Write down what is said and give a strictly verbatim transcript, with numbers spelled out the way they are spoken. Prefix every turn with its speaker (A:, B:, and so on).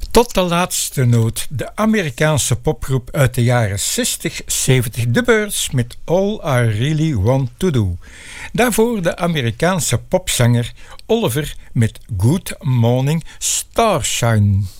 A: Tot de laatste noot, de Amerikaanse popgroep uit de jaren zestig zeventig, The Byrds met All I Really Want To Do. Daarvoor de Amerikaanse popzanger Oliver met Good Morning Starshine.